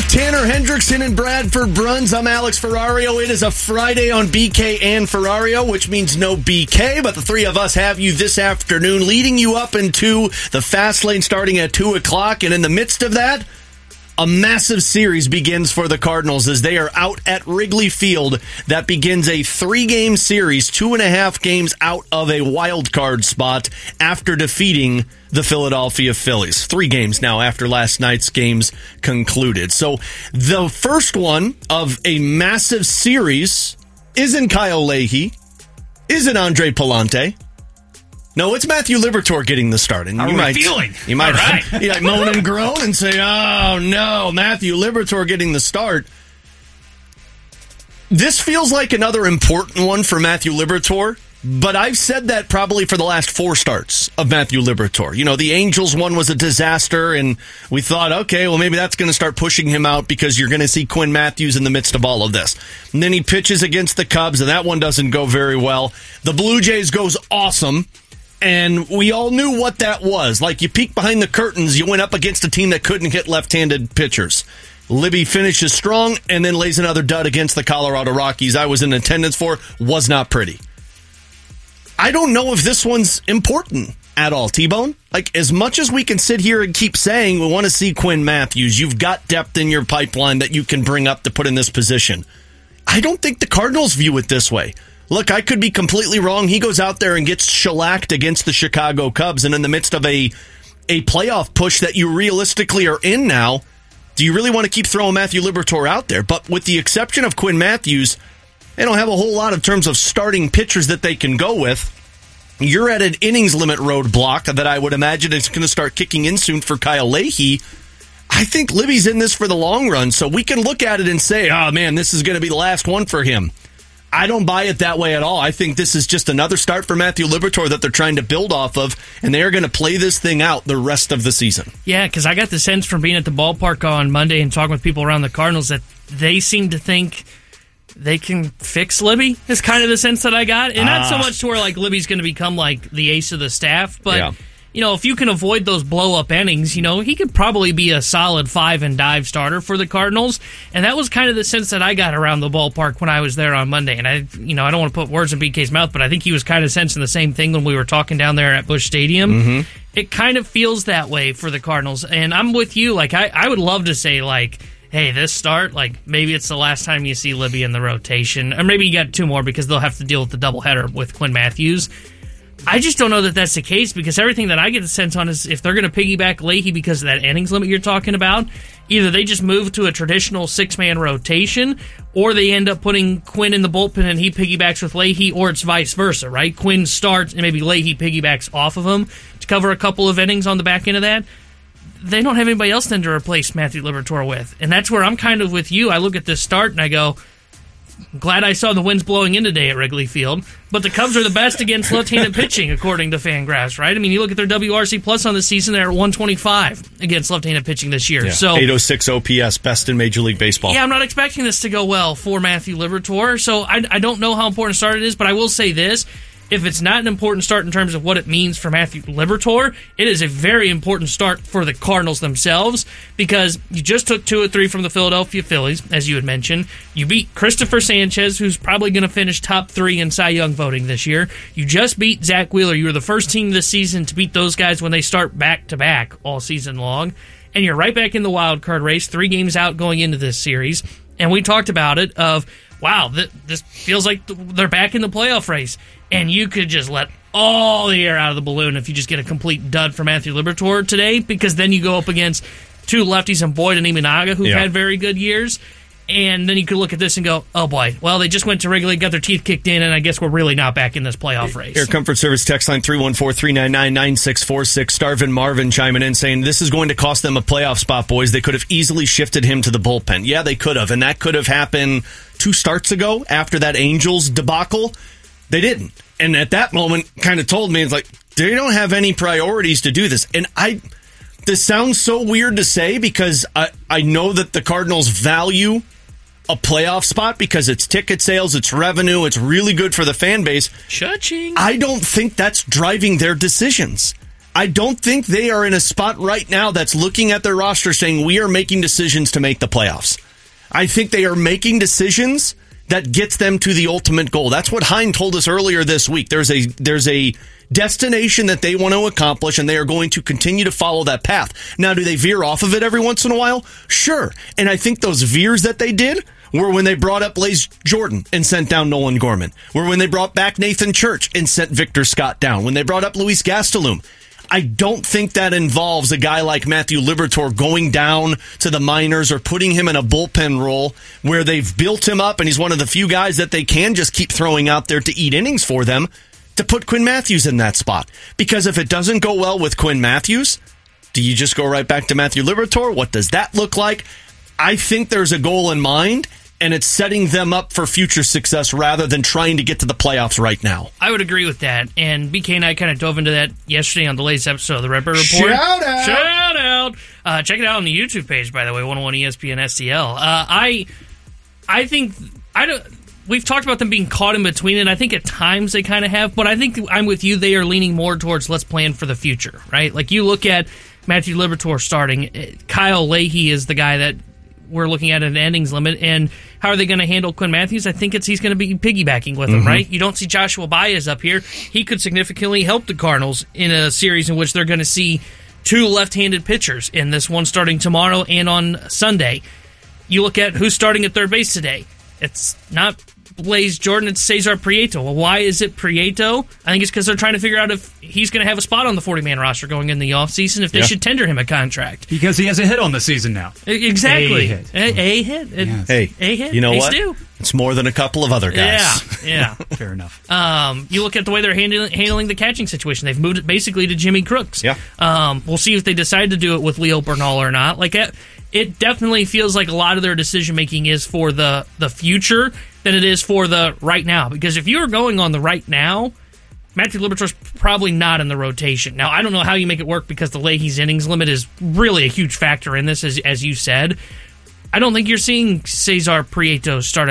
with Tanner Hendrickson and Bradford Bruns. I'm Alex Ferrario. It is a Friday on BK and Ferrario, which means no BK, but the three of us have you this afternoon, leading you up into the fast lane starting at 2 o'clock. And in the midst of that, a massive series begins for the Cardinals as they are out at Wrigley Field. That begins a 3-game series, 2.5 games out of a wild card spot after defeating the Philadelphia Phillies. 3 games now after last night's games concluded. So the first one of a massive series isn't Kyle Leahy, isn't Andre Pallante. No, it's Matthew Liberatore getting the start. And How are we feeling? You might moan and groan and say, oh, no, Matthew Liberatore getting the start. This feels like another important one for Matthew Liberatore, but I've said that probably for the last 4 starts of Matthew Liberatore. You know, the Angels one was a disaster, and we thought, okay, well, maybe that's going to start pushing him out because you're going to see Quinn Matthews in the midst of all of this. And then he pitches against the Cubs, and that one doesn't go very well. The Blue Jays goes awesome. And we all knew what that was. Like, you peek behind the curtains, you went up against a team that couldn't hit left-handed pitchers. Libby finishes strong and then lays another dud against the Colorado Rockies. I was in attendance for, was not pretty. I don't know if this one's important at all, T-Bone. Like, as much as we can sit here and keep saying we want to see Quinn Matthews, you've got depth in your pipeline that you can bring up to put in this position. I don't think the Cardinals view it this way. Look, I could be completely wrong. He goes out there and gets shellacked against the Chicago Cubs, and in the midst of a playoff push that you realistically are in now, do you really want to keep throwing Matthew Liberatore out there? But with the exception of Quinn Matthews, they don't have a whole lot in terms of starting pitchers that they can go with. You're at an innings limit roadblock that I would imagine is going to start kicking in soon for Kyle Leahy. I think Libby's in this for the long run, so we can look at it and say, oh man, this is going to be the last one for him. I don't buy it that way at all. I think this is just another start for Matthew Liberatore that they're trying to build off of, and they are going to play this thing out the rest of the season. Yeah, because I got the sense from being at the ballpark on Monday and talking with people around the Cardinals that they seem to think they can fix Libby, is kind of the sense that I got. And not so much to where like Libby's going to become like the ace of the staff, but... Yeah. You know, if you can avoid those blow-up innings, you know, he could probably be a solid 5-and-dive starter for the Cardinals. And that was kind of the sense that I got around the ballpark when I was there on Monday. And I don't want to put words in BK's mouth, but I think he was kind of sensing the same thing when we were talking down there at Busch Stadium. Mm-hmm. It kind of feels that way for the Cardinals. And I'm with you. Like, I would love to say, like, hey, this start, like, maybe it's the last time you see Libby in the rotation. Or maybe you got 2 more because they'll have to deal with the doubleheader with Quinn Matthews. I just don't know that that's the case because everything that I get a sense on is if they're going to piggyback Leahy because of that innings limit you're talking about, either they just move to a traditional 6-man rotation or they end up putting Quinn in the bullpen and he piggybacks with Leahy, or it's vice versa, right? Quinn starts and maybe Leahy piggybacks off of him to cover a couple of innings on the back end of that. They don't have anybody else then to replace Matthew Liberatore with. And that's where I'm kind of with you. I look at this start and I go, glad I saw the winds blowing in today at Wrigley Field, but the Cubs are the best against left-handed pitching, according to Fangraphs, right? I mean, you look at their WRC plus on the season, they're at 125 against left-handed pitching this year. Yeah. So 806 OPS, best in Major League Baseball. Yeah, I'm not expecting this to go well for Matthew Liberatore, so I don't know how important a start it is, but I will say this. If it's not an important start in terms of what it means for Matthew Liberatore, it is a very important start for the Cardinals themselves because you just took 2 of 3 from the Philadelphia Phillies, as you had mentioned. You beat Christopher Sanchez, who's probably going to finish top 3 in Cy Young voting this year. You just beat Zach Wheeler. You were the first team this season to beat those guys when they start back-to-back all season long. And you're right back in the wild card race, 3 games out going into this series. And we talked about it of, wow, this feels like they're back in the playoff race. And you could just let all the air out of the balloon if you just get a complete dud for Matthew Liberatore today, because then you go up against 2 lefties in Boyd and Imanaga who've had very good years. And then you could look at this and go, oh boy, well, they just went to Wrigley, got their teeth kicked in, and I guess we're really not back in this playoff race. Air Comfort Service text line 314-399-9646. Starvin Marvin chiming in saying, this is going to cost them a playoff spot, boys. They could have easily shifted him to the bullpen. Yeah, they could have, and that could have happened 2 starts ago after that Angels debacle. They didn't. And at that moment, kind of told me, it's like, they don't have any priorities to do this. And this sounds so weird to say because I know that the Cardinals value a playoff spot because it's ticket sales, it's revenue, it's really good for the fan base. Cha-ching. I don't think that's driving their decisions. I don't think they are in a spot right now that's looking at their roster saying we are making decisions to make the playoffs. I think they are making decisions that gets them to the ultimate goal. That's what Hein told us earlier this week. There's a destination that they want to accomplish, and they are going to continue to follow that path. Now, do they veer off of it every once in a while? Sure. And I think those veers that they did were when they brought up Blaze Jordan and sent down Nolan Gorman, were when they brought back Nathan Church and sent Victor Scott down, when they brought up Luis Gastelum. I don't think that involves a guy like Matthew Liberatore going down to the minors or putting him in a bullpen role where they've built him up and he's one of the few guys that they can just keep throwing out there to eat innings for them, to put Quinn Matthews in that spot. Because if it doesn't go well with Quinn Matthews, do you just go right back to Matthew Liberatore? What does that look like? I think there's a goal in mind, and it's setting them up for future success rather than trying to get to the playoffs right now. I would agree with that. And BK and I kind of dove into that yesterday on the latest episode of the Redbird Report. Shout out! Shout out! Check it out on the YouTube page, by the way, 101 ESPN STL. I think we've talked about them being caught in between, and I think at times they kind of have, but I think I'm with you. They are leaning more towards let's plan for the future, right? Like you look at Matthew Liberatore starting. Kyle Leahy is the guy that we're looking at an innings limit, and how are they going to handle Quinn Matthews? I think he's going to be piggybacking with him, right? You don't see Joshua Baez up here. He could significantly help the Cardinals in a series in which they're going to see two left-handed pitchers in this one starting tomorrow and on Sunday. You look at who's starting at third base today. It's not Blaze Jordan, it's Cesar Prieto. Well, why is it Prieto? I think it's because they're trying to figure out if he's going to have a spot on the 40-man roster going in the offseason, if they should tender him a contract. Because he has a hit on the season now. Exactly. A hit. A hit. Yes. Hey, A hit. you know Ace what? do. It's more than a couple of other guys. Yeah. Fair enough. You look at the way they're handling the catching situation. They've moved it basically to Jimmy Crooks. Yeah. We'll see if they decide to do it with Leo Bernal or not. Like it definitely feels like a lot of their decision-making is for the future than it is for the right now. Because if you're going on the right now, Matthew Liberatore's probably not in the rotation. Now, I don't know how you make it work because the Leahy's innings limit is really a huge factor in this, as you said. I don't think you're seeing Cesar Prieto start at